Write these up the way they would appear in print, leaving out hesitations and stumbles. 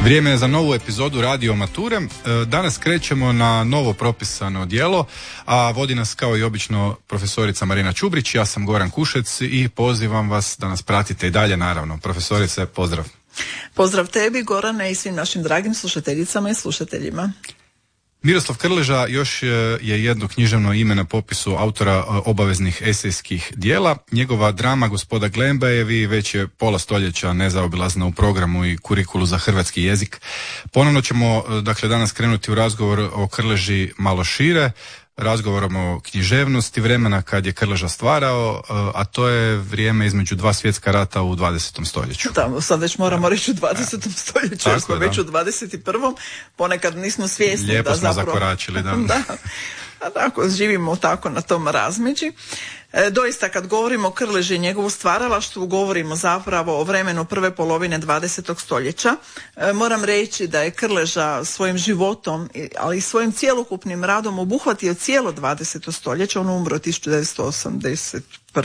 Vrijeme je za novu epizodu Radio Mature. Danas krećemo na novo propisano djelo, a vodi nas kao i obično profesorica Marina Čubrić. Ja sam Goran Kušec i pozivam vas da nas pratite i dalje, naravno. Profesorice, pozdrav. Pozdrav tebi, Gorane, i svim našim dragim slušateljicama i slušateljima. Miroslav Krleža još je jedno književno ime na popisu autora obaveznih esejskih dijela. Njegova drama Gospoda Glembajevi već je pola stoljeća nezaobilazna u programu i kurikulu za hrvatski jezik. Ponovno ćemo danas krenuti u razgovor o Krleži malo šire, razgovorom o književnosti vremena kad je Krleža stvarao, a to je vrijeme između dva svjetska rata u 20. stoljeću. Da, sad već moramo reći u 20. stoljeću, jer smo već u 21. Ponekad nismo svjesni. Lijepo da smo zapravo zakoračili, da. Da. A tako, živimo tako na tom razmeđi. Doista, kad govorimo o Krleži i njegovu stvaralaštvu, govorimo zapravo o vremenu prve polovine 20. stoljeća. Moram reći da je Krleža svojim životom, ali i svojim cjelokupnim radom obuhvatio cijelo 20. stoljeće. On umro 1981.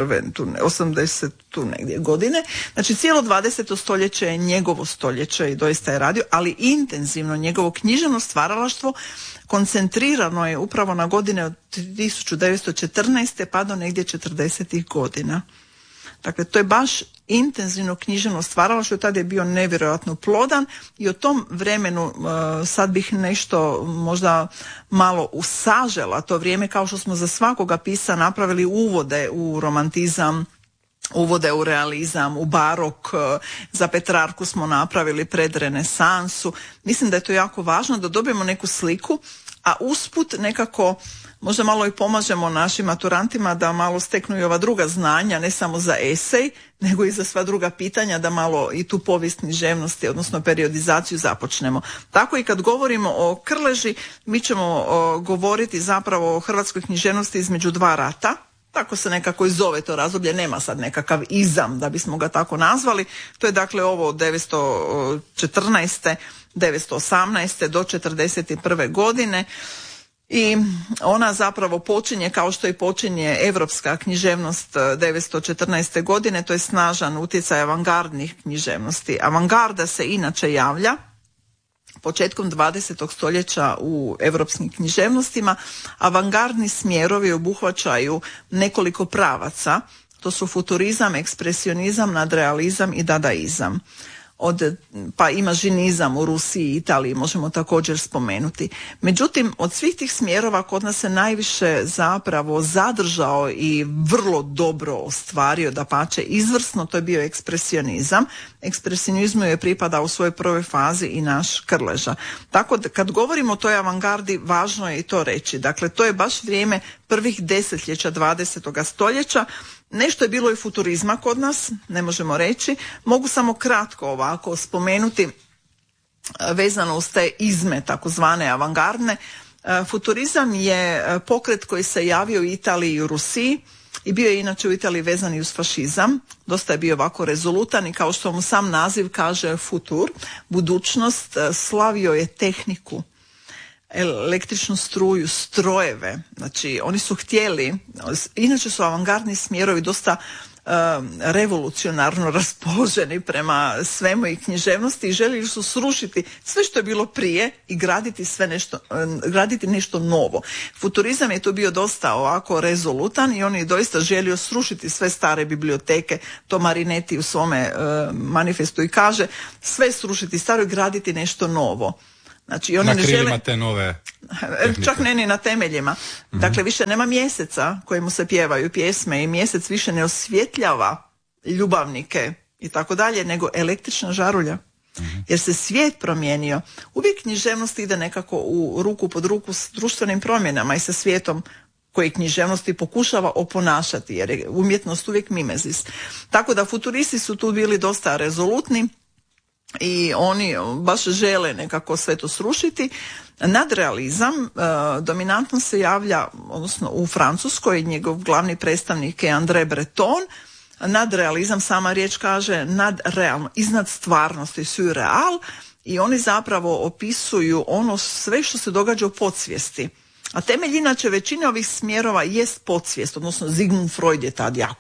80 tu negdje godine. Znači, cijelo 20. stoljeće je njegovo stoljeće i doista je radio, ali intenzivno njegovo književno stvaralaštvo koncentrirano je upravo na godine od 1914. pa do negdje 40. godina. Dakle, to je baš intenzivno književno stvaralaštvo, tad je bio nevjerojatno plodan i o tom vremenu sad bih nešto možda malo usažela to vrijeme, kao što smo za svakoga pisa napravili uvode u romantizam, uvode u realizam, u barok, za Petrarku smo napravili predrenesansu. Mislim da je to jako važno da dobijemo neku sliku, a usput nekako možda malo i pomažemo našim maturantima da malo steknu i ova druga znanja, ne samo za esej, nego i za sva druga pitanja, da malo i tu povijest književnosti, odnosno periodizaciju započnemo. Tako i kad govorimo o Krleži, mi ćemo govoriti zapravo o hrvatskoj književnosti između dva rata. Tako se nekako i zove to razdoblje, nema sad nekakav izam da bismo ga tako nazvali. To je dakle ovo od 914. 918. do 41. godine. I ona zapravo počinje, kao što i počinje evropska književnost 914. godine, to je snažan utjecaj avangardnih književnosti. Avangarda se inače javlja početkom 20. stoljeća u europskim književnostima. Avangardni smjerovi obuhvaćaju nekoliko pravaca, to su futurizam, ekspresionizam, nadrealizam i dadaizam. Pa imažinizam u Rusiji i Italiji možemo također spomenuti. Međutim, od svih tih smjerova kod nas se najviše zapravo zadržao i vrlo dobro ostvario, dapače izvrsno, to je bio ekspresionizam. Ekspresionizmu je pripadao u svojoj prvoj fazi i naš Krleža. Tako da kad govorimo o toj avangardi, važno je i to reći. Dakle, to je baš vrijeme prvih desetljeća 20. stoljeća. Nešto je bilo i futurizma kod nas, ne možemo reći. Mogu samo kratko ovako spomenuti vezano uz te izme, takozvane avangardne. Futurizam je pokret koji se javio u Italiji i u Rusiji i bio je inače u Italiji vezan i uz fašizam. Dosta je bio ovako rezolutan i kao što mu sam naziv kaže futur, budućnost, slavio je tehniku, električnu struju, strojeve. Znači, oni su htjeli, inače su avangardni smjerovi dosta revolucionarno raspoloženi prema svemu i književnosti i željeli su srušiti sve što je bilo prije i graditi nešto novo. Futurizam je tu bio dosta ovako rezolutan i on je doista želio srušiti sve stare biblioteke, to Marinetti u svome manifestu i kaže, sve srušiti staro i graditi nešto novo. Znači, oni na ne krilima žele, te nove tehnike. Čak ne ni na temeljima. Dakle, više nema mjeseca kojemu se pjevaju pjesme i mjesec više ne osvjetljava ljubavnike i tako dalje, nego električna žarulja. Jer se svijet promijenio. Uvijek književnost ide nekako u ruku pod ruku s društvenim promjenama i sa svijetom koji književnosti pokušava oponašati, jer je umjetnost uvijek mimezis. Tako da futuristi su tu bili dosta rezolutni i oni baš žele nekako sve to srušiti. Nadrealizam dominantno se javlja, odnosno u Francuskoj, njegov glavni predstavnik je André Breton. Nadrealizam, sama riječ kaže nadrealno, iznad stvarnosti, surreal, i oni zapravo opisuju ono sve što se događa u podsvijesti. A temelj inače većine ovih smjerova jest podsvijest, odnosno Sigmund Freud je tad jako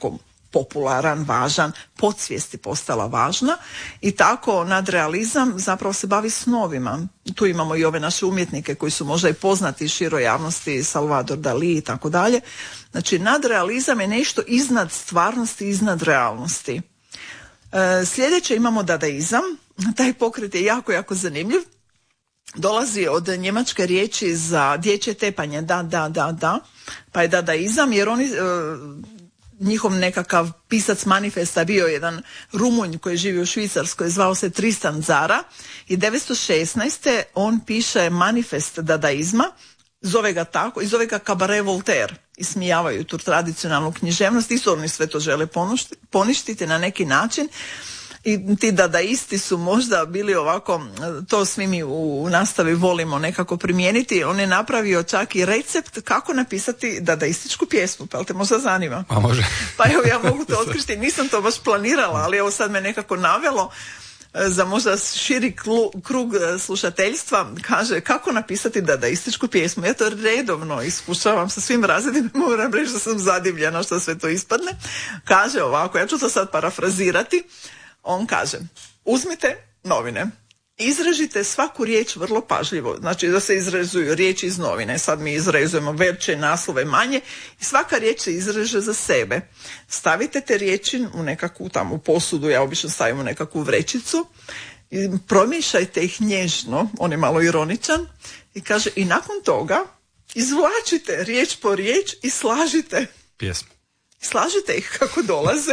popularan, važan, podsvijest je postala važna i tako nadrealizam zapravo se bavi snovima. Tu imamo i ove naše umjetnike koji su možda i poznati široj javnosti, Salvador Dali i tako dalje. Znači nadrealizam je nešto iznad stvarnosti, iznad realnosti. Sljedeće imamo dadaizam. Taj pokret je jako, jako zanimljiv. Dolazi od njemačke riječi za dječje tepanje, da, pa je dadaizam, jer oni, njihov nekakav pisac manifesta bio jedan Rumunj koji živi u Švicarskoj, zvao se Tristan Tzara i 1916. on piše manifest dadaizma, zove ga tako i zove ga Cabaret Voltaire. Ismijavaju tu tradicionalnu književnost, isto oni sve to žele poništiti na neki način. I ti dadaisti su možda bili ovako, to svi mi u nastavi volimo nekako primijeniti. On je napravio čak i recept kako napisati dadaističku pjesmu, pa li te možda zanima? A može. Pa evo ja mogu to otkriti, nisam to baš planirala, ali evo sad me nekako navelo za možda širi krug slušateljstva. Kaže kako napisati dadaističku pjesmu. Ja to redovno iskušavam sa svim razredima, moram reći da sam zadivljena što sve to ispadne. Kaže ovako, ja ću to sad parafrazirati. On kaže, uzmite novine, izrežite svaku riječ vrlo pažljivo, znači da se izrezuju riječi iz novine, sad mi izrezujemo veće naslove manje i svaka riječ se izreže za sebe. Stavite te riječi u nekakvu tamo posudu, ja obično stavim u nekakvu vrećicu i promiješajte ih nježno, on je malo ironičan i kaže i nakon toga izvlačite riječ po riječ i slažite pjesmu. Slažite ih kako dolaze.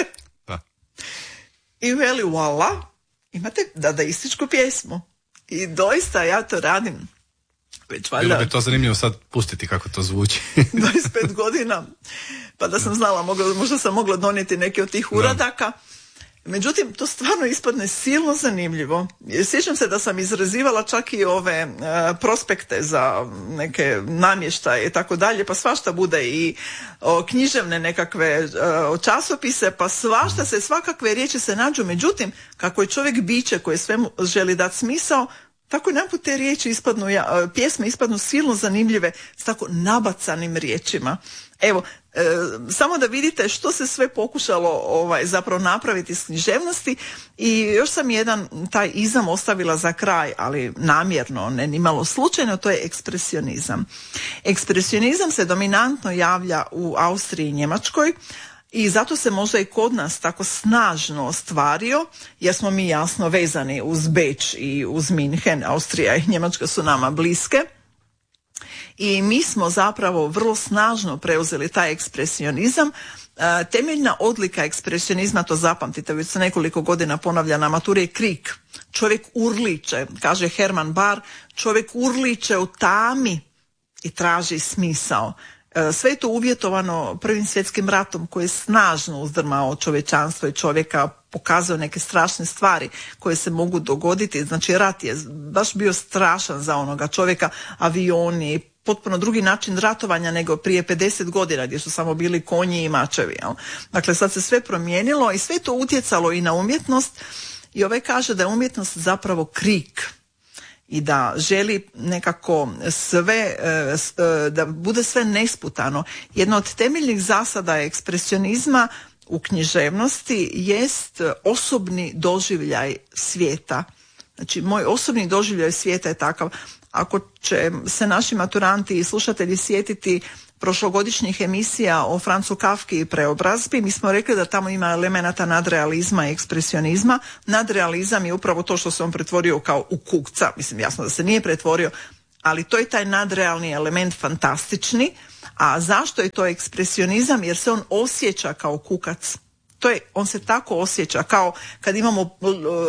I veli, voila, imate dadaističku pjesmu. I doista ja to radim već valjda... Bilo bi to zanimljivo sad pustiti kako to zvuči. 25 godina, pa da sam znala, možda sam mogla donijeti neke od tih uradaka. Međutim, to stvarno ispadne silno zanimljivo. Sjećam se da sam izrazivala čak i ove prospekte za neke namještaje i tako dalje, pa svašta bude i književne nekakve časopise, pa svašta se, svakakve riječi se nađu. Međutim, kako je čovjek biće koje svemu želi dati smisao, tako i naput te riječi ispadnu, pjesme ispadnu silno zanimljive s tako nabacanim riječima. Evo, samo da vidite što se sve pokušalo zapravo napraviti iz književnosti i još sam jedan taj izam ostavila za kraj, ali namjerno, ne nimalo slučajno, to je ekspresionizam. Ekspresionizam se dominantno javlja u Austriji i Njemačkoj i zato se možda i kod nas tako snažno ostvario, jer smo mi jasno vezani uz Beč i uz Minhen. Austrija i Njemačka su nama bliske. I mi smo zapravo vrlo snažno preuzeli taj ekspresionizam. Temeljna odlika ekspresionizma, to zapamtite, već se nekoliko godina ponavlja na maturi, je krik. Čovjek urliče, kaže Herman Bahr, čovjek urliče u tami i traži smisao. Sve je to uvjetovano Prvim svjetskim ratom koji je snažno uzdrmao čovječanstvo i čovjeka, pokazao neke strašne stvari koje se mogu dogoditi. Znači rat je baš bio strašan za onoga čovjeka, avioni, potpuno drugi način ratovanja nego prije 50 godina gdje su samo bili konji i mačevi. Jel? Dakle, sad se sve promijenilo i sve to utjecalo i na umjetnost i kaže da je umjetnost zapravo krik i da želi nekako sve, da bude sve nesputano. Jedna od temeljnih zasada ekspresionizma u književnosti jest osobni doživljaj svijeta. Znači, moj osobni doživljaj svijeta je takav. Ako će se naši maturanti i slušatelji sjetiti prošlogodišnjih emisija o Francu Kafki i preobrazbi, mi smo rekli da tamo ima elemenata nadrealizma i ekspresionizma. Nadrealizam je upravo to što se on pretvorio kao u kukca, mislim jasno da se nije pretvorio, ali to je taj nadrealni element fantastični. A zašto je to ekspresionizam? Jer se on osjeća kao kukac. On se tako osjeća, kao kad imamo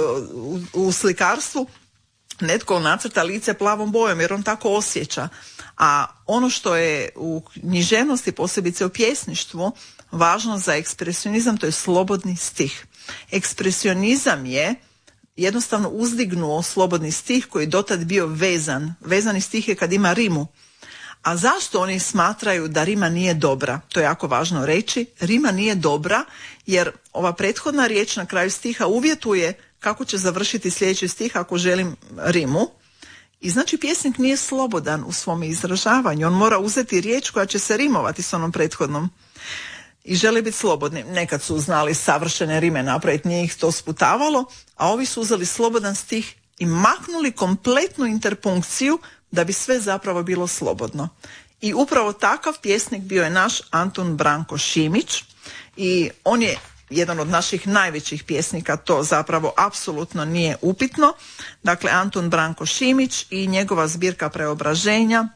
u slikarstvu netko nacrta lice plavom bojom, jer on tako osjeća. A ono što je u književnosti, posebice u pjesništvu, važno za ekspresionizam, to je slobodni stih. Ekspresionizam je jednostavno uzdignuo slobodni stih koji je dotad bio vezan. Vezani stih je kad ima rimu. A zašto oni smatraju da rima nije dobra? To je jako važno reći. Rima nije dobra jer ova prethodna riječ na kraju stiha uvjetuje kako će završiti sljedeći stih ako želim rimu. I znači pjesnik nije slobodan u svom izražavanju. On mora uzeti riječ koja će se rimovati s onom prethodnom. i žele biti slobodni. Nekad su znali savršene rime napraviti, nije ih to sputavalo, a ovi su uzeli slobodan stih i maknuli kompletnu interpunkciju da bi sve zapravo bilo slobodno. I upravo takav pjesnik bio je naš Antun Branko Šimić i on je jedan od naših najvećih pjesnika, to zapravo apsolutno nije upitno. Dakle, Antun Branko Šimić i njegova zbirka Preobraženja,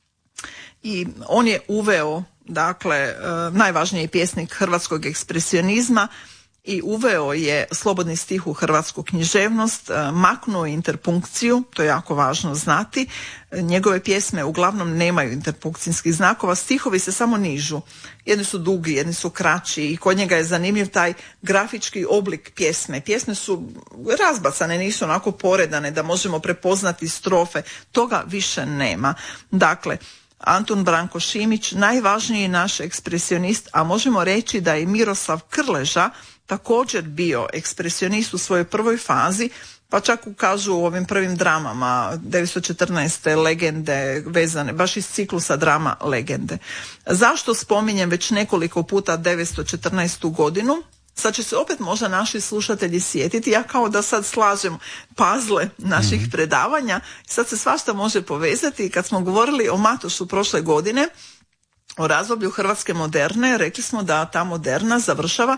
i on je uveo, dakle, najvažniji pjesnik hrvatskog ekspresionizma i uveo je slobodni stih u hrvatsku književnost, maknuo interpunkciju, to je jako važno znati. Njegove pjesme uglavnom nemaju interpunkcijskih znakova, stihovi se samo nižu. Jedni su dugi, jedni su kraći i kod njega je zanimljiv taj grafički oblik pjesme. Pjesme su razbacane, nisu onako poredane da možemo prepoznati strofe. Toga više nema. Dakle, Antun Branko Šimić, najvažniji naš ekspresionist, a možemo reći da je Miroslav Krleža također bio ekspresionist u svojoj prvoj fazi, pa čak kažu u ovim prvim dramama 914. legende vezane, baš iz ciklusa drama Legende. Zašto spominjem već nekoliko puta 914. godinu? Sad će se opet možda naši slušatelji sjetiti, ja kao da sad slažem pazle naših predavanja, sad se svašta može povezati. I kad smo govorili o Matošu prošle godine, o razdoblju hrvatske moderne, rekli smo da ta moderna završava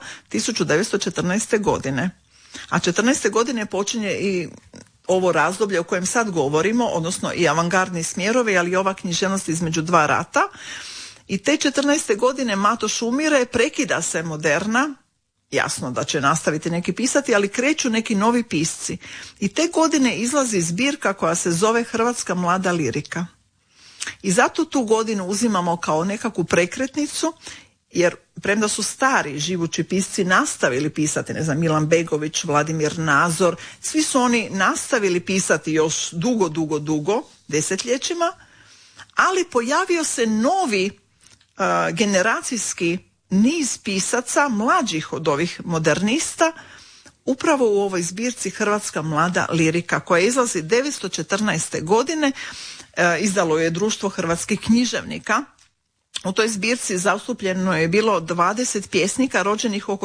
1914. godine. A 14. godine počinje i ovo razdoblje o kojem sad govorimo, odnosno i avangardni smjerovi, ali i ova književnost između dva rata. I te 14. godine Matoš umire, prekida se moderna, jasno da će nastaviti neki pisati, ali kreću neki novi pisci. I te godine izlazi zbirka koja se zove Hrvatska mlada lirika. I zato tu godinu uzimamo kao nekakvu prekretnicu, jer premda su stari živući pisci nastavili pisati, ne znam, Milan Begović, Vladimir Nazor, svi su oni nastavili pisati još dugo, desetljećima, ali pojavio se novi generacijski niz pisaca, mlađih od ovih modernista, upravo u ovoj zbirci Hrvatska mlada lirika, koja izlazi 914. godine, izdalo je Društvo hrvatskih književnika. U toj zbirci zastupljeno je bilo 20 pjesnika rođenih oko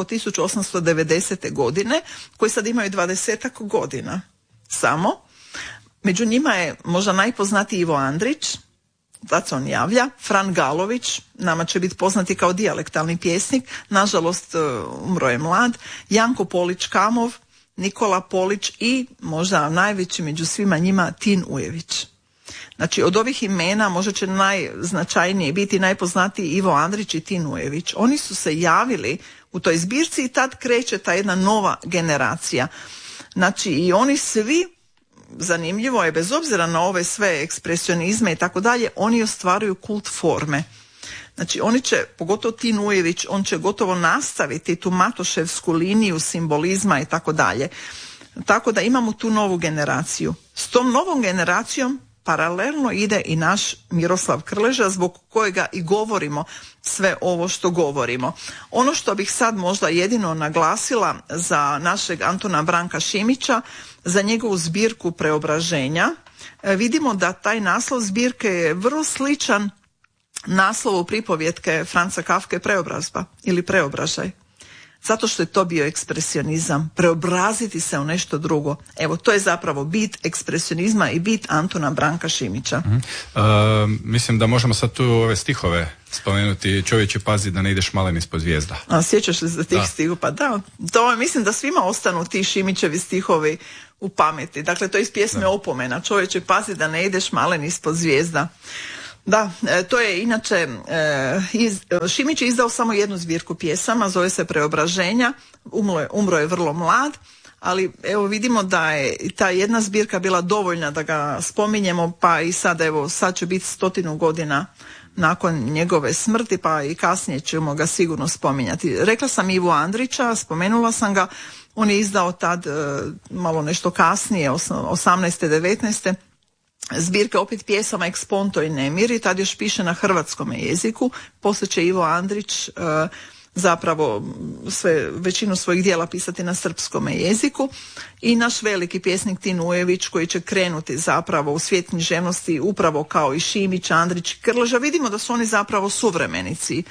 1890. godine, koji sad imaju 20 godina samo. Među njima je možda najpoznatiji Ivo Andrić, tad se on javlja, Fran Galović, nama će biti poznati kao dijalektalni pjesnik, nažalost umro je mlad, Janko Polić Kamov, Nikola Polić i možda najveći među svima njima Tin Ujević. Znači, od ovih imena možda će najznačajnije biti najpoznatiji Ivo Andrić i Tin Ujević. Oni su se javili u toj zbirci i tad kreće ta jedna nova generacija. Znači, i oni svi, zanimljivo je, bez obzira na ove sve ekspresionizme i tako dalje, oni ostvaruju kult forme. Znači, oni će, pogotovo Tin Ujević, on će gotovo nastaviti tu matoševsku liniju simbolizma i tako dalje. Tako da imamo tu novu generaciju. S tom novom generacijom paralelno ide i naš Miroslav Krleža, zbog kojega i govorimo sve ovo što govorimo. Ono što bih sad možda jedino naglasila za našeg Antuna Branka Šimića, za njegovu zbirku Preobraženja, vidimo da taj naslov zbirke je vrlo sličan naslovu pripovjetke Franca Kafke Preobrazba ili Preobražaj. Zato što je to bio ekspresionizam, preobraziti se u nešto drugo. Evo, to je zapravo bit ekspresionizma i bit Antuna Branka Šimića. Mislim da možemo sad tu ove stihove spomenuti. Čovječe, pazi da ne ideš malen ispod zvijezda. A sjećaš se za tih stihova? Pa da, to mislim da svima ostanu ti Šimićevi stihovi u pameti. Dakle, to je iz pjesme Opomena. Čovječe, pazi da ne ideš malen ispod zvijezda. Da, to je inače, Šimić je izdao samo jednu zbirku pjesama, zove se Preobraženja, umro je vrlo mlad, ali evo vidimo da je ta jedna zbirka bila dovoljna da ga spominjemo, pa i sad će biti 100 godina nakon njegove smrti, pa i kasnije ćemo ga sigurno spominjati. Rekla sam Ivo Andrića, spomenula sam ga, on je izdao tad malo nešto kasnije, 18. 19. zbirke opet pjesama Eksponto i Nemiri, tad još piše na hrvatskom jeziku, poslije će Ivo Andrić zapravo većinu svojih dijela pisati na srpskom jeziku i naš veliki pjesnik Tin Ujević koji će krenuti zapravo u svijet književnosti upravo kao i Šimić, Andrić, Krleža. Vidimo da su oni zapravo suvremenici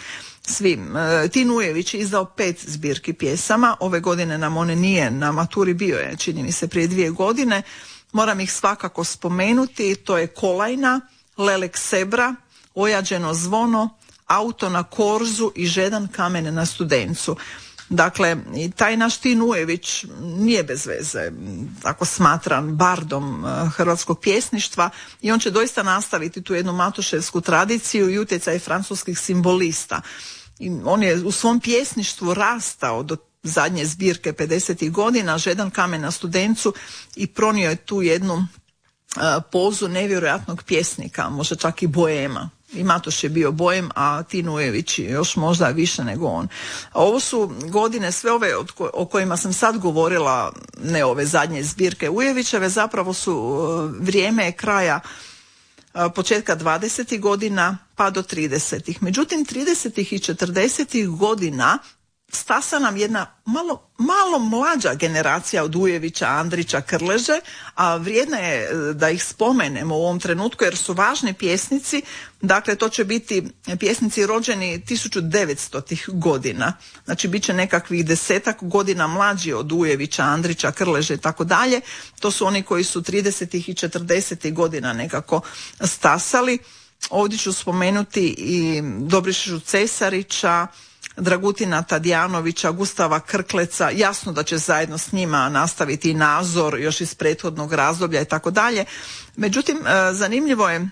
svim. Tin Ujević je izdao 5 zbirki pjesama, ove godine nam one nije na maturi, bio je, čini mi se, prije 2 godine. Moram ih svakako spomenuti, to je Kolajna, Lelek Sebra, Ojađeno zvono, Auto na korzu i Žedan kamen na Studencu. Dakle, i taj naš Tin Ujević nije bez veze, tako smatran, bardom hrvatskog pjesništva, i on će doista nastaviti tu jednu matuševsku tradiciju i utjecaj francuskih simbolista. I on je u svom pjesništvu rastao do zadnje zbirke 50. godina, Žedan kamen na Studencu, i pronio je tu jednu pozu nevjerojatnog pjesnika, možda čak i boema. I Matoš je bio bojem, a Tin Ujević još možda više nego on. A ovo su godine, sve ove o kojima sam sad govorila, ne ove zadnje zbirke Ujevićeve, zapravo su vrijeme kraja početka 20. godina pa do 30. Međutim, 30. i 40. godina stasa nam jedna malo mlađa generacija od Ujevića, Andrića, Krleže, a vrijedno je da ih spomenemo u ovom trenutku jer su važni pjesnici. Dakle, to će biti pjesnici rođeni 1900. godina. Znači, bit će nekakvih 10-ak godina mlađi od Ujevića, Andrića, Krleže i tako dalje. To su oni koji su 30. i 40. godina nekako stasali. Ovdje ću spomenuti i Dobrišu Cesarića, Dragutina Tadijanovića, Gustava Krkleca, jasno da će zajedno s njima nastaviti i Nazor još iz prethodnog razdoblja i tako dalje. Međutim, zanimljivo je,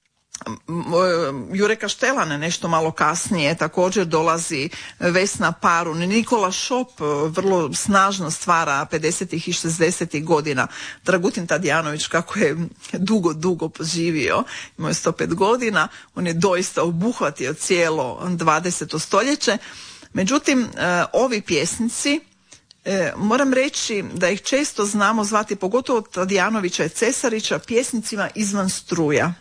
Jure Kaštelan nešto malo kasnije, također dolazi Vesna Parun, Nikola Šop vrlo snažno stvara 50. i 60. godina, Dragutin Tadijanović kako je dugo poživio, imao je 105 godina, on je doista obuhvatio cijelo 20. stoljeće. Međutim, ovi pjesnici, moram reći da ih često znamo zvati, pogotovo Tadijanovića i Cesarića, pjesnicima izvan struja.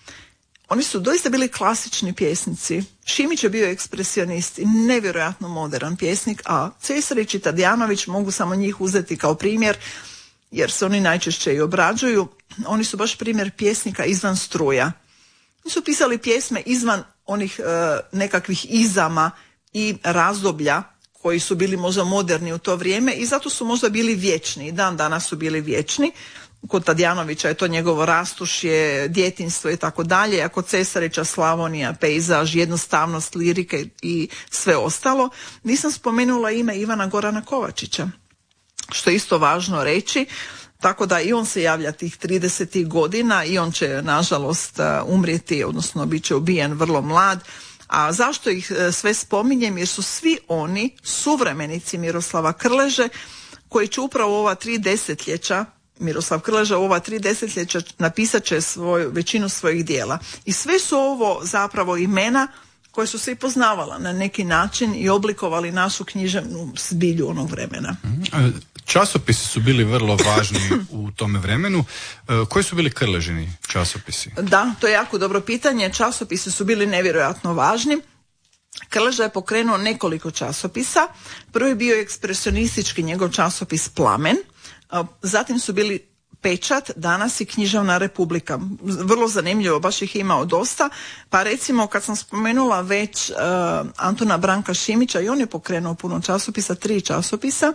Oni su doista bili klasični pjesnici. Šimić je bio ekspresionist i nevjerojatno modern pjesnik, a Cesarić i Tadijanović, mogu samo njih uzeti kao primjer, jer se oni najčešće i obrađuju. Oni su baš primjer pjesnika izvan struja. Oni su pisali pjesme izvan onih nekakvih izama i razdoblja koji su bili možda moderni u to vrijeme i zato su možda bili vječni. I dan danas su bili vječni. Kod Tadijanovića je to njegovo rastušje, djetinjstvo i tako dalje, a kod Cesarića Slavonija, pejzaž, jednostavnost lirike i sve ostalo. Nisam spomenula ime Ivana Gorana Kovačića, što je isto važno reći, tako da i on se javlja tih 30. godina i on će nažalost umrijeti, odnosno bit će ubijen vrlo mlad. A zašto ih sve spominjem? Jer su svi oni suvremenici Miroslava Krleže koji će upravo ova 3 desetljeća, Miroslav Krleža u ova 3 desetljeća napisat će većinu svojih dijela. I sve su ovo zapravo imena koje su se i poznavala na neki način i oblikovali našu književnu zbilju onog vremena. Časopisi su bili vrlo važni u tome vremenu. Koji su bili Krležini časopisi? Da, to je jako dobro pitanje. Časopisi su bili nevjerojatno važni. Krleža je pokrenuo nekoliko časopisa. Prvi bio je ekspresionistički njegov časopis Plamen. Zatim su bili Pečat, Danas i Književna Republika. Vrlo zanimljivo, baš ih imao dosta. Pa recimo kad sam spomenula već Antuna Branka Šimića, i on je pokrenuo puno časopisa, 3 časopisa.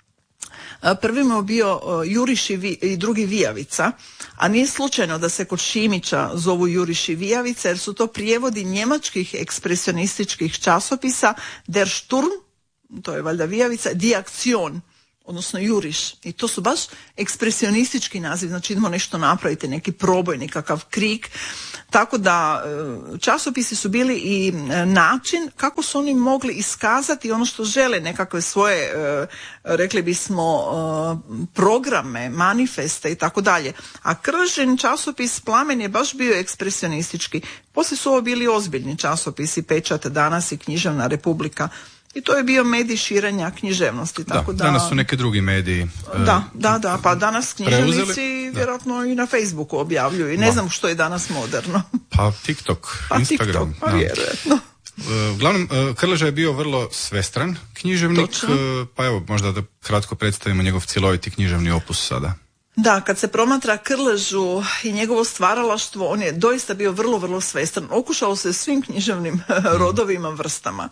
Prvi mu je bio Juriš i drugi Vijavica, a nije slučajno da se kod Šimića zovu Juriš i Vijavica, jer su to prijevodi njemačkih ekspresionističkih časopisa Der Sturm, to je valjda Vijavica, Die Aktion, odnosno Juriš. I to su baš ekspresionistički naziv, znači idemo nešto napraviti, neki proboj, nekakav krik. Tako da časopisi su bili i način kako su oni mogli iskazati ono što žele, nekakve svoje, rekli bismo, programe, manifeste i tako dalje. A Krležin časopis Plamen je baš bio ekspresionistički. Poslije su ovo bili ozbiljni časopisi, Pečat, Danas i Književna Republika. I to je bio medij širenja književnosti. Tako da, danas su neki drugi mediji. Da, pa danas književnici vjerojatno i na Facebooku objavljuju i ne znam što je danas moderno. Pa TikTok, Instagram. TikTok, pa vjerojatno. Uglavnom, Krleža je bio vrlo svestran književnik, pa evo možda da kratko predstavimo njegov cjeloviti književni opus sada. Da, kad se promatra Krležu i njegovo stvaralaštvo, on je doista bio vrlo svestran. Okušao se svim književnim rodovima, vrstama.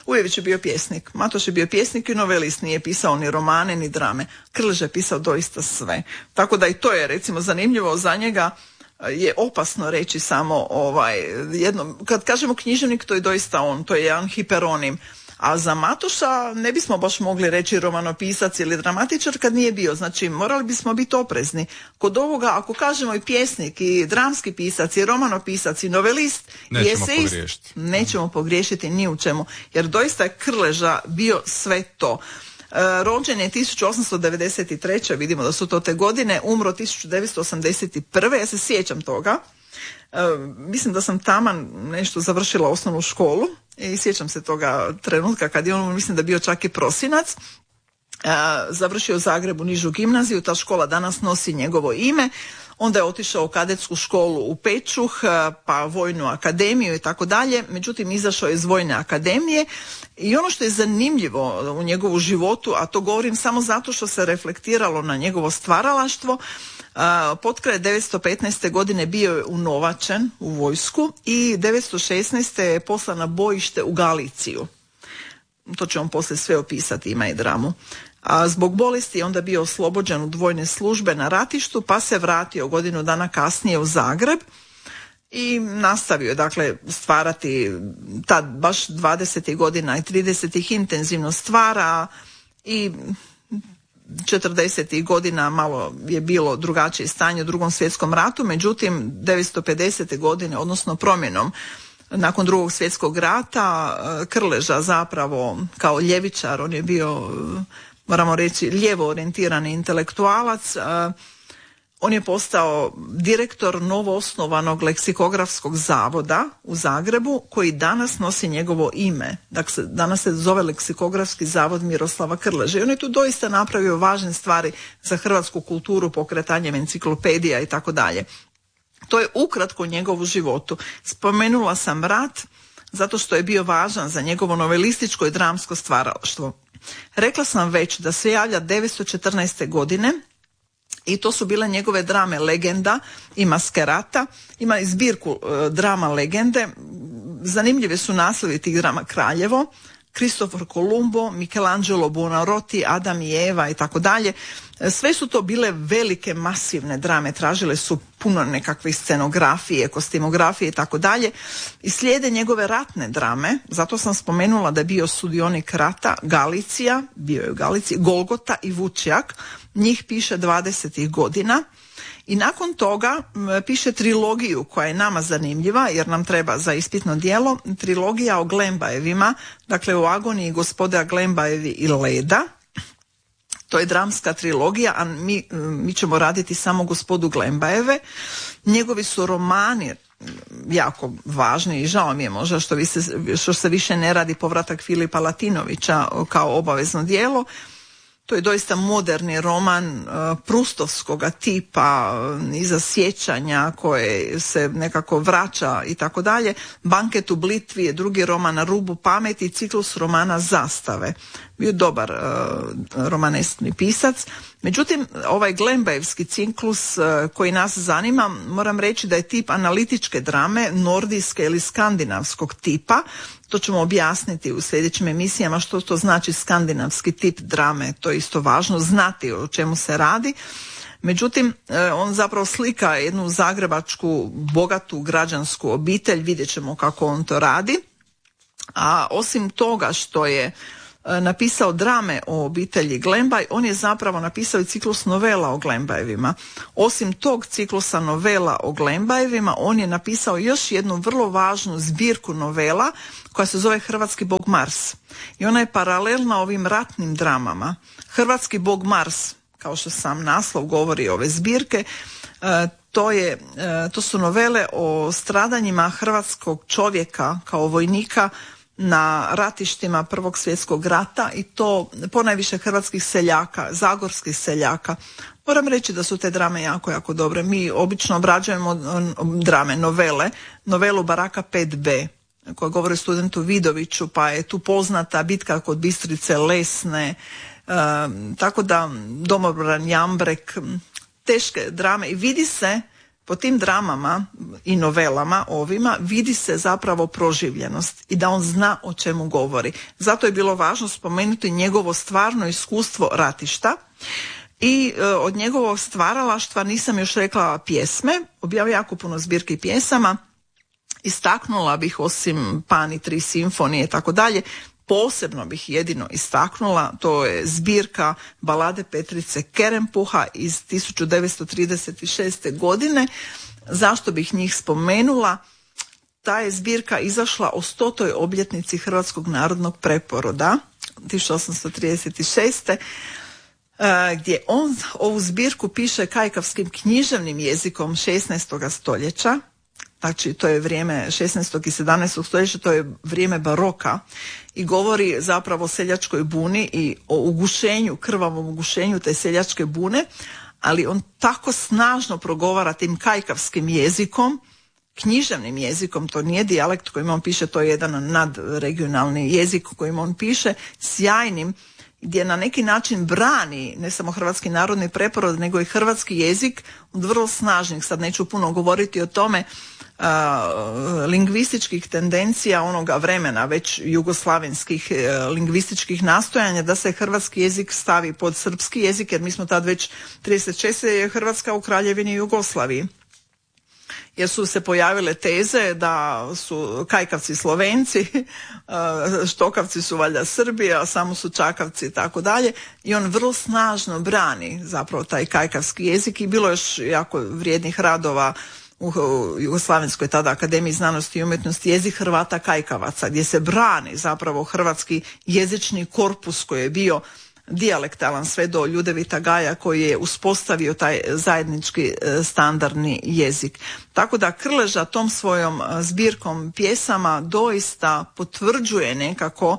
Ujević je bio pjesnik. Matoš je bio pjesnik i novelist, nije pisao ni romane ni drame. Krleža je pisao doista sve. Tako da i to je recimo zanimljivo za njega. Je opasno reći samo jedno, kad kažemo književnik, to je doista on, to je jedan hiperonim. A za Matoša ne bismo baš mogli reći romanopisac ili dramatičar kad nije bio. Znači, morali bismo biti oprezni. Kod ovoga, ako kažemo i pjesnik, i dramski pisac, i romanopisac, i novelist, nećemo pogriješiti ni u čemu. Jer doista je Krleža bio sve to. Rođen je 1893. vidimo da su to te godine, umro 1981. Ja se sjećam toga. Mislim da sam taman nešto završila osnovnu školu i sjećam se toga trenutka kad je on, mislim da bio čak i prosinac. Završio u Zagrebu nižu gimnaziju, ta škola danas nosi njegovo ime. Onda je otišao u kadetsku školu u Pečuh, pa vojnu akademiju i tako dalje. Međutim, izašao je iz vojne akademije i ono što je zanimljivo u njegovu životu, a to govorim samo zato što se reflektiralo na njegovo stvaralaštvo, potkraj 915. godine bio je unovačen u vojsku i 916. je poslan na bojište u Galiciju. To će on poslije sve opisati, ima i dramu. A zbog bolesti je onda bio oslobođen od vojne službe na ratištu, pa se vratio godinu dana kasnije u Zagreb i nastavio je dakle stvarati tad baš 20. godina i 30. intenzivno stvara i 40. godina malo je bilo drugačije stanje u Drugom svjetskom ratu, međutim 950. godine, odnosno promjenom nakon Drugog svjetskog rata, Krleža zapravo kao ljevičar, on je bio, moramo reći, lijevo orijentirani intelektualac, on je postao direktor novoosnovanog leksikografskog zavoda u Zagrebu koji danas nosi njegovo ime. Dakle, danas se zove Leksikografski zavod Miroslava Krleže. I on je tu doista napravio važne stvari za hrvatsku kulturu, pokretanjem enciklopedija i tako dalje. To je ukratko njegovu životu. Spomenula sam rat zato što je bio važan za njegovo novelističko i dramsko stvaralaštvo. Rekla sam već da se javlja 914. godine i to su bile njegove drame Legenda i Maskerata. Ima i zbirku drama Legende. Zanimljive su naslovi tih drama: Kraljevo, Kristofor Kolumbo, Michelangelo Buonarroti, Adam i Eva i tako dalje. Sve su to bile velike, masivne drame, tražile su puno nekakve scenografije, kostimografije i tako dalje. I slijede njegove ratne drame, zato sam spomenula da je bio sudionik rata, Galicija, bio je u Galiciji, Golgota i Vučjak, njih piše 20. godina. I nakon toga piše trilogiju koja je nama zanimljiva jer nam treba za ispitno djelo, trilogija o Glembajevima, dakle o agoniji gospoda Glembajevi i Leda. To je dramska trilogija, a mi ćemo raditi samo gospodu Glembajeve. Njegovi su romani jako važni i žao mi je možda što se više ne radi povratak Filipa Latinovića kao obavezno djelo. To je doista moderni roman prustovskoga tipa, iza sjećanja koje se nekako vraća i tako dalje. Banket u Blitvi je drugi roman, Na rubu pameti, ciklus romana Zastave. Bio dobar romaneskni pisac. Međutim, ovaj Glembajevski ciklus koji nas zanima, moram reći da je tip analitičke drame, nordijske ili skandinavskog tipa. To ćemo objasniti u sljedećim emisijama što to znači skandinavski tip drame. To je isto važno znati o čemu se radi. Međutim, on zapravo slika jednu zagrebačku bogatu građansku obitelj, vidjet ćemo kako on to radi. A osim toga što je napisao drame o obitelji Glembaj, on je zapravo napisao i ciklus novela o Glembajevima. Osim tog ciklusa novela o Glembajevima, on je napisao još jednu vrlo važnu zbirku novela koja se zove Hrvatski bog Mars. I ona je paralelna ovim ratnim dramama. Hrvatski bog Mars, kao što sam naslov govori ove zbirke, to su novele o stradanjima hrvatskog čovjeka kao vojnika na ratištima Prvog svjetskog rata i to ponajviše hrvatskih seljaka, zagorskih seljaka. Moram reći da su te drame jako, jako dobre. Mi obično obrađujemo drame, novelu Baraka 5b koja govori o studentu Vidoviću, pa je tu poznata bitka kod Bistrice Lesne, tako da Domobran Jambrek, teške drame i vidi se po tim dramama i novelama ovima vidi se zapravo proživljenost i da on zna o čemu govori. Zato je bilo važno spomenuti njegovo stvarno iskustvo ratišta i od njegovog stvaralaštva nisam još rekla pjesme, objavio jako puno zbirki pjesama, istaknula bih osim Pani, 3 simfonije i tako dalje, posebno bih jedino istaknula, to je zbirka balade Petrice Kerempuha iz 1936. godine. Zašto bih njih spomenula? Ta je zbirka izašla o 100. obljetnici Hrvatskog narodnog preporoda 1836. Gdje on ovu zbirku piše kajkavskim književnim jezikom 16. stoljeća. Znači, to je vrijeme 16. i 17. stoljeća, to je vrijeme baroka i govori zapravo o seljačkoj buni i o ugušenju, krvavom ugušenju te seljačke bune, ali on tako snažno progovara tim kajkavskim jezikom, književnim jezikom, to nije dijalekt kojim on piše, to je jedan nadregionalni jezik kojim on piše, sjajnim, gdje na neki način brani ne samo hrvatski narodni preporod, nego i hrvatski jezik od vrlo snažnih, sad neću puno govoriti o tome, lingvističkih tendencija onoga vremena, već jugoslavenskih lingvističkih nastojanja da se hrvatski jezik stavi pod srpski jezik, jer mi smo tad već 36. je Hrvatska u Kraljevini Jugoslaviji. Jer su se pojavile teze da su kajkavci Slovenci, štokavci su valjda Srbi, a samo su čakavci i tako dalje. I on vrlo snažno brani zapravo taj kajkavski jezik i bilo još jako vrijednih radova u Jugoslavenskoj tada Akademiji znanosti i umjetnosti jezik Hrvata kajkavaca, gdje se brani zapravo hrvatski jezični korpus koji je bio dijalektalan sve do Ljudevita Gaja koji je uspostavio taj zajednički standardni jezik. Tako da Krleža tom svojom zbirkom pjesama doista potvrđuje nekako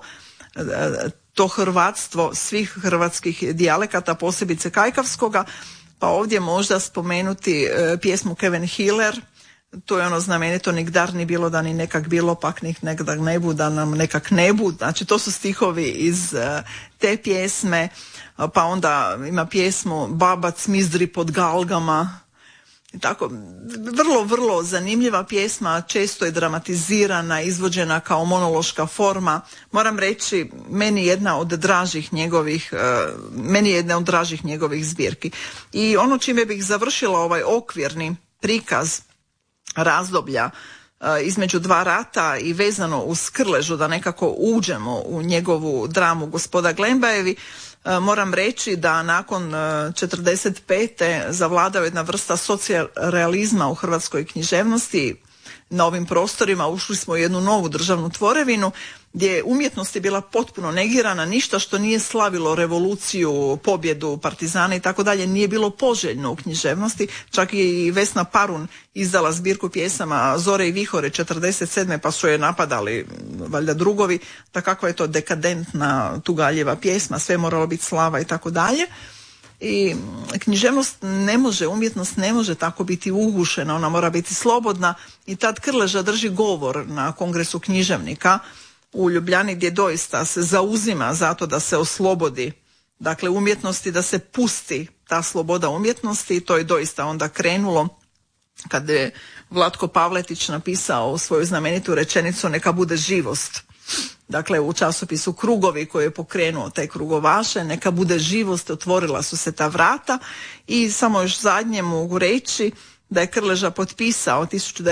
to hrvatstvo svih hrvatskih dijalekata, posebice kajkavskoga, pa ovdje možda spomenuti pjesmu Kevin Hiller, to je ono znamenito nikdar ni bilo da ni nekak bilo, pak nik nekak ne bu da nam nekak ne bu, znači to su stihovi iz te pjesme, pa onda ima pjesmu Babac mizdri pod galgama, i tako, vrlo, vrlo zanimljiva pjesma, često je dramatizirana, izvođena kao monološka forma. Moram reći, meni je jedna od dražih njegovih zbirki. I ono čime bih završila ovaj okvirni prikaz razdoblja između dva rata i vezano uz Krležu, da nekako uđemo u njegovu dramu Gospoda Glembajevi, moram reći da nakon 45. zavladao jedna vrsta socijalrealizma u hrvatskoj književnosti. Na ovim prostorima ušli smo u jednu novu državnu tvorevinu gdje umjetnost je bila potpuno negirana, ništa što nije slavilo revoluciju, pobjedu, partizana i tako dalje nije bilo poželjno u književnosti. Čak i Vesna Parun izdala zbirku pjesama Zore i vihore 47. pa su je napadali valjda drugovi, da kakva je to dekadentna tugaljeva pjesma, sve moralo biti slava i tako dalje. I književnost ne može, umjetnost ne može tako biti ugušena, ona mora biti slobodna i tad Krleža drži govor na Kongresu književnika u Ljubljani gdje doista se zauzima zato da se oslobodi, dakle umjetnosti, da se pusti ta sloboda umjetnosti i to je doista onda krenulo kad je Vlatko Pavletić napisao svoju znamenitu rečenicu neka bude živost. Dakle, u časopisu Krugovi koji je pokrenuo taj Krugovaše, neka bude živost, otvorila su se ta vrata i samo još zadnje mogu reći da je Krleža potpisao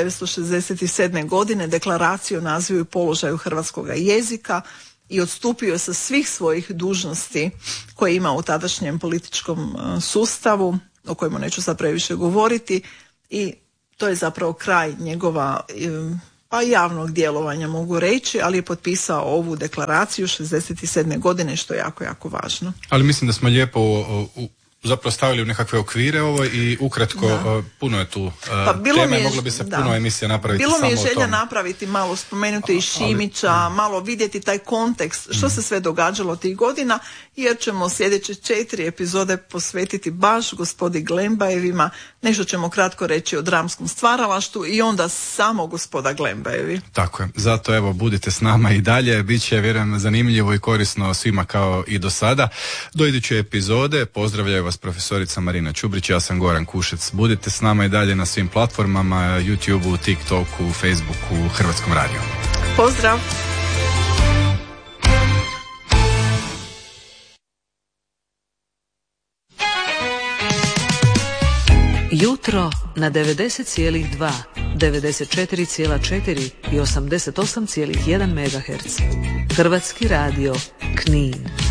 1967. godine deklaraciju o nazivu i položaju hrvatskog jezika i odstupio sa svih svojih dužnosti koje ima u tadašnjem političkom sustavu, o kojemu neću sad previše govoriti, i to je zapravo kraj njegova pa javnog djelovanja mogu reći, ali je potpisao ovu deklaraciju 67. godine, što je jako, jako važno. Ali mislim da smo lijepo zapravo stavili u nekakve okvire ovo i ukratko puno je tu teme, moglo bi se puno emisija napraviti samo o tome. Bilo mi je želja napraviti malo, spomenuti i Šimića, malo vidjeti taj kontekst, što se sve događalo tih godina, jer ćemo sljedeće 4 epizode posvetiti baš gospodi Glembajevima, nešto ćemo kratko reći o dramskom stvaralaštvu i onda samo gospoda Glembajevi. Tako je, zato evo budite s nama i dalje, bit će vjerujem zanimljivo i korisno svima kao i do sada. Do iduće epizode pozdravljaju vas vas profesorica Marina Čubrić, ja sam Goran Kušec. Budite s nama i dalje na svim platformama, YouTubeu, TikToku, Facebooku, Hrvatskom radiju. Pozdrav! Jutro na 90,2, 94,4 i 88,1 MHz. Hrvatski radio, Knin.